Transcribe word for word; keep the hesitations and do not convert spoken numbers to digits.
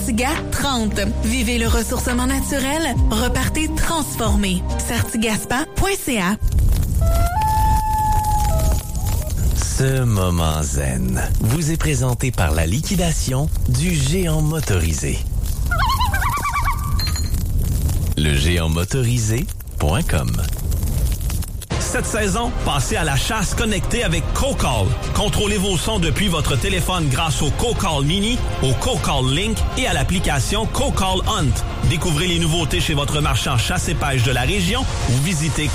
Sartiga trente. Vivez le ressourcement naturel. Repartez transformé. sartigaspa point c a. Ce moment zen vous est présenté par la liquidation du géant motorisé. Le géant motorisé point com. Cette saison, passez à la chasse connectée avec CoCall. Contrôlez vos sons depuis votre téléphone grâce au CoCall Mini, au CoCall Link et à l'application CoCall Hunt. Découvrez les nouveautés chez votre marchand chasse et pêche de la région ou visitez